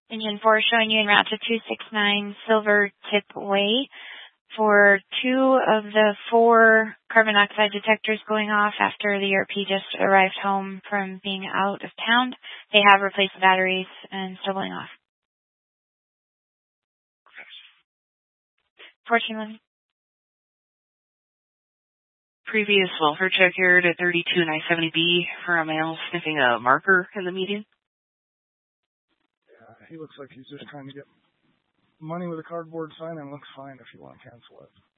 Engine 4 showing you en route to 269 Silver Tip Way for 2 of the 4 carbon monoxide detectors going off after the ERP just arrived home from being out of town. They have replaced the batteries and still going off. 1411. Previous welfare check here to 32970B for a male sniffing a marker in the median. Yeah, he looks like he's just trying to get money with a cardboard sign and looks fine if you want to cancel it.